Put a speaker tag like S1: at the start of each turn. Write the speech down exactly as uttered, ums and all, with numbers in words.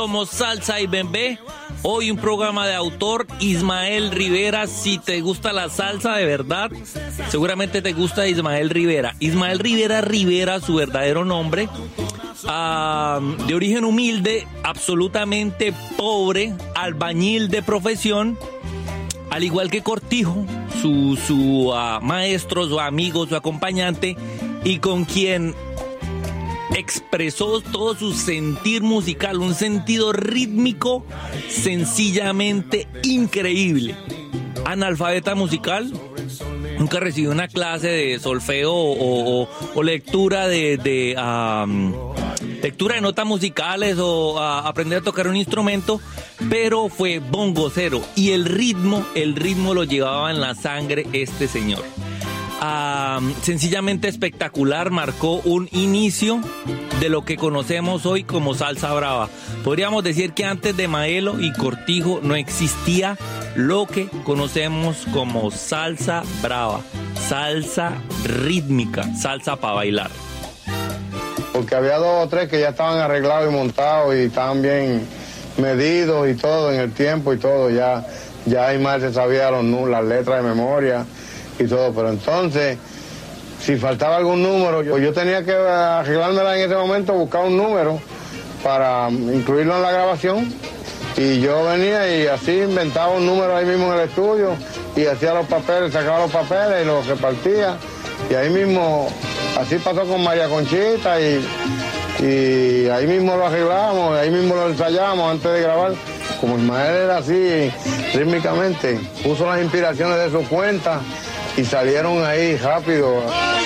S1: Somos Salsa y Bembé. Hoy un programa de autor, Ismael Rivera. Si te gusta la salsa de verdad, seguramente te gusta Ismael Rivera. Ismael Rivera Rivera, su verdadero nombre, uh, de origen humilde, absolutamente pobre, albañil de profesión, al igual que Cortijo, su, su uh, maestro, su amigo, su acompañante, y con quien expresó todo su sentir musical, un sentido rítmico sencillamente increíble. Analfabeta musical, nunca recibió una clase de solfeo o, o, o lectura de, de um, lectura de notas musicales o uh, aprender a tocar un instrumento, pero fue bongocero y el ritmo, el ritmo lo llevaba en la sangre este señor. Uh, sencillamente espectacular, marcó un inicio de lo que conocemos hoy como salsa brava. Podríamos decir que antes de Maelo y Cortijo no existía lo que conocemos como salsa brava, salsa rítmica, salsa para bailar.
S2: Porque había dos o tres que ya estaban arreglados y montados y estaban bien medidos y todo en el tiempo y todo, ya, ya Aymar se sabía los, las letras de memoria y todo, pero entonces, si faltaba algún número, yo, yo tenía que arreglármela en ese momento, buscar un número para incluirlo en la grabación, y yo venía y así inventaba un número ahí mismo en el estudio, y hacía los papeles, sacaba los papeles y los repartía, y ahí mismo, así pasó con María Conchita, y, y ahí mismo lo arreglamos, ahí mismo lo ensayamos antes de grabar. Como Ismael era así, rítmicamente, puso las inspiraciones de su cuenta, y salieron ahí rápido.